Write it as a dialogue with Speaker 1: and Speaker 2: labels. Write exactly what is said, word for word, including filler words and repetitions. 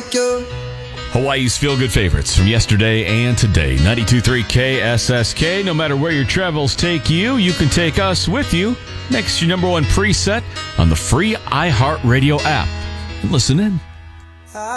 Speaker 1: like you.
Speaker 2: Hawaii's feel-good favorites from yesterday and today. ninety-two point three K S S K. No matter where your travels take you, you can take us with you. Next, your number one preset on the free iHeartRadio app. And listen in.